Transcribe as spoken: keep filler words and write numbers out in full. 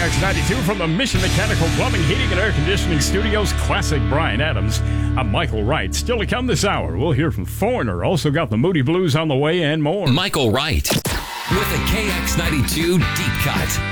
X ninety-two from the Mission Mechanical Plumbing, Heating, and Air Conditioning Studios. Classic Brian Adams. I'm Michael Wright. Still to come this hour, we'll hear from Foreigner. Also got the Moody Blues on the way and more. Michael Wright with a K X ninety-two Deep Cut.